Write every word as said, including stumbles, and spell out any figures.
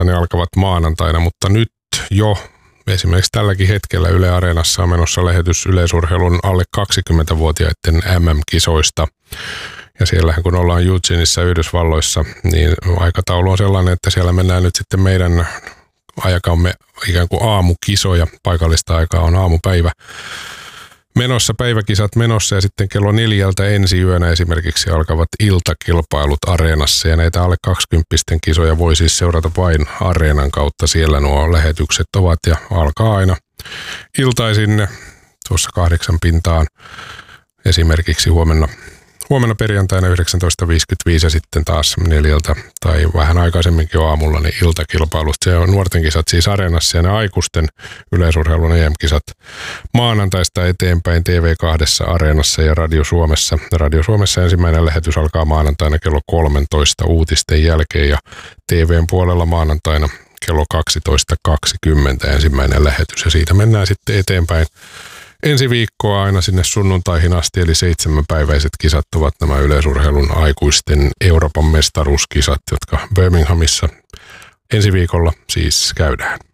Ne alkavat maanantaina, mutta nyt jo esimerkiksi tälläkin hetkellä Yle Areenassa on menossa lähetys yleisurheilun alle kaksikymmentävuotiaiden M M-kisoista. Ja siellähän kun ollaan Eugeneissa Yhdysvalloissa, niin aikataulu on sellainen, että siellä mennään nyt sitten meidän aikamme ikään kuin aamukisoja. Paikallista aikaa on aamupäivä menossa, päiväkisat menossa ja sitten kello neljältä ensi yönä esimerkiksi alkavat iltakilpailut Areenassa. Ja näitä alle kaksikymppisten kisoja voi siis seurata vain Areenan kautta. Siellä nuo lähetykset ovat ja alkaa aina iltaisin tuossa kahdeksan pintaan esimerkiksi huomenna. Huomenna perjantaina yhdeksäntoista viisikymmentäviisi ja sitten taas neljältä tai vähän aikaisemminkin jo aamulla niin iltakilpailut. Se on nuorten kisat siis Areenassa ja ne aikuisten yleisurheilun E M-kisat maanantaista eteenpäin T V kaksi Areenassa ja Radio Suomessa. Radio Suomessa ensimmäinen lähetys alkaa maanantaina kello kolmetoista uutisten jälkeen ja T V:n puolella maanantaina kello kaksitoista kaksikymmentä ensimmäinen lähetys ja siitä mennään sitten eteenpäin. Ensi viikkoa aina sinne sunnuntaihin asti, eli seitsemänpäiväiset kisat ovat nämä yleisurheilun aikuisten Euroopan mestaruuskisat, jotka Birminghamissa ensi viikolla siis käydään.